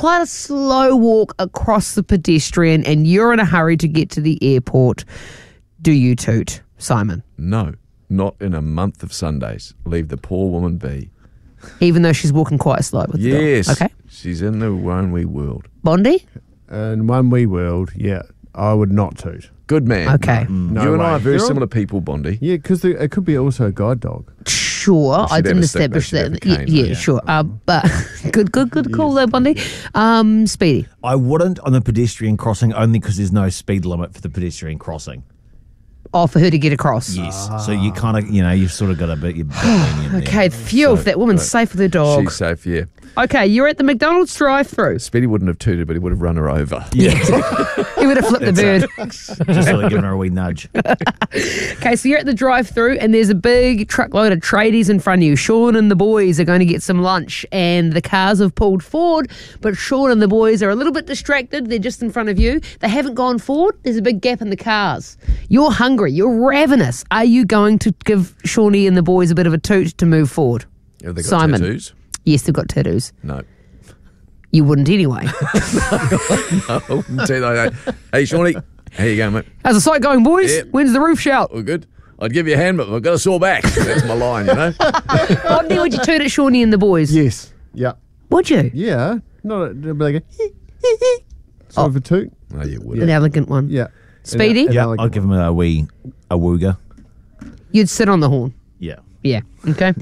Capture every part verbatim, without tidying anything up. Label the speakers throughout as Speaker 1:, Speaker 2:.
Speaker 1: quite a slow walk across the pedestrian and you're in a hurry to get to the airport, do you toot, Simon?
Speaker 2: No, not in a month of Sundays. Leave the poor woman be.
Speaker 1: Even though she's walking quite slow with
Speaker 2: Yes.
Speaker 1: the dog. Okay.
Speaker 2: She's in her own wee world.
Speaker 1: Bondi?
Speaker 3: In one wee world, yeah, I would not toot.
Speaker 2: Good man.
Speaker 1: Okay.
Speaker 3: No
Speaker 2: you and
Speaker 3: way.
Speaker 2: I are very
Speaker 3: You're
Speaker 2: similar people, Bondi.
Speaker 3: Yeah, because it could be also a guide dog.
Speaker 1: Sure, I
Speaker 2: She'd
Speaker 1: didn't
Speaker 2: have a stick, though.
Speaker 1: establish
Speaker 2: She'd have
Speaker 1: that.
Speaker 2: a
Speaker 1: Yeah,
Speaker 2: cane,
Speaker 1: yeah,
Speaker 2: though.
Speaker 1: sure. Uh, but good, good, good call though, Bondi. Um, Speedy.
Speaker 4: I wouldn't on the pedestrian crossing only because there's no speed limit for the pedestrian crossing.
Speaker 1: Oh, for her to get across.
Speaker 4: Yes. So you kind of, you know, you've sort of got a bit, you're a bit lenient there.
Speaker 1: Okay, phew, that woman's safe with her dog.
Speaker 2: She's safe, yeah.
Speaker 1: Okay, you're at the McDonald's drive-thru.
Speaker 2: Speedy wouldn't have tooted, but he would have run her over.
Speaker 4: Yeah.
Speaker 1: He would have flipped the bird.
Speaker 4: Just sort of giving her a wee nudge.
Speaker 1: Okay, so you're at the drive-thru and there's a big truckload of tradies in front of you. Sean and the boys are going to get some lunch and the cars have pulled forward, but Sean and the boys are a little bit distracted. They're just in front of you. They haven't gone forward. There's a big gap in the cars. You're hungry. You're ravenous. Are you going to give Shawnee and the boys a bit of a toot to move forward?
Speaker 2: Have they got
Speaker 1: Simon.
Speaker 2: tattoos?
Speaker 1: Yes, they've got tattoos.
Speaker 2: No.
Speaker 1: You wouldn't anyway.
Speaker 2: Oh, say that. Hey, Shawnee. How you going, mate?
Speaker 1: How's the sight going, boys?
Speaker 2: Yep.
Speaker 1: When's the roof shout?
Speaker 2: All good? I'd give you a hand, but I've got a sore back. That's my line, you know?
Speaker 1: Bondi, would you toot at Shawnee and the boys?
Speaker 3: Yes. Yeah.
Speaker 1: Would you?
Speaker 3: Yeah. Not a, it'd be like a sort of a toot.
Speaker 2: No, you wouldn't.
Speaker 1: An elegant one.
Speaker 3: Yeah.
Speaker 1: Speedy?
Speaker 3: An- an
Speaker 4: Yeah,
Speaker 3: elegant
Speaker 4: I'll give him a wee, a wooga.
Speaker 1: You'd sit on the horn.
Speaker 4: Yeah.
Speaker 1: Yeah. Okay.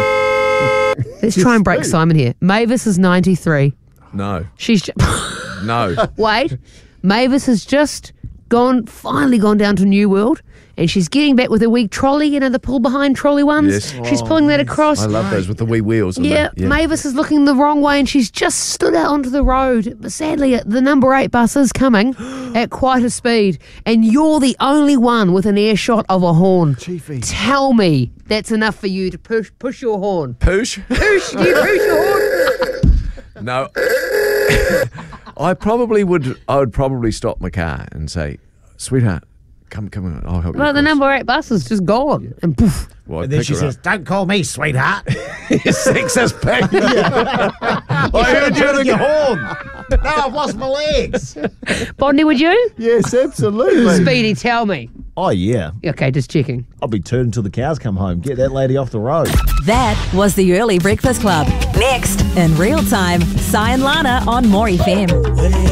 Speaker 1: Let's try and break Simon here. Mavis is ninety-three.
Speaker 2: No.
Speaker 1: She's ju-
Speaker 2: No.
Speaker 1: wait. Mavis has just gone, finally gone down to New World, and she's getting back with a wee trolley. You know the pull behind trolley ones.
Speaker 2: Yes.
Speaker 1: She's pulling that across.
Speaker 2: I love those with the wee wheels. and
Speaker 1: Yeah,
Speaker 2: the-
Speaker 1: Mavis is looking the wrong way and she's just stood out onto the road. But sadly, the number eight bus is coming at quite a speed and you're the only one with an earshot of a horn.
Speaker 3: Chiefy.
Speaker 1: Tell me that's enough for you to push push your horn.
Speaker 2: Poosh?
Speaker 1: Push, do you push your horn?
Speaker 2: No. I probably would, I would probably stop my car and say, sweetheart, come, come on, I'll help you.
Speaker 1: Well, the
Speaker 2: across."
Speaker 1: number eight bus is just gone. And poof.
Speaker 2: Well, I'd
Speaker 4: And then
Speaker 2: pick
Speaker 4: she
Speaker 2: her
Speaker 4: says,
Speaker 2: up.
Speaker 4: "Don't call me sweetheart."
Speaker 2: Sexist pig.
Speaker 4: I heard you with your horn. Now I've lost my legs.
Speaker 1: Bondi, would you?
Speaker 3: Yes, absolutely.
Speaker 1: Speedy, tell me.
Speaker 4: Oh, yeah.
Speaker 1: Okay, just checking.
Speaker 4: I'll be turned until the cows come home. Get that lady off the road.
Speaker 5: That was the Early Breakfast Club. Next, in real time, Si and Lana on More F M.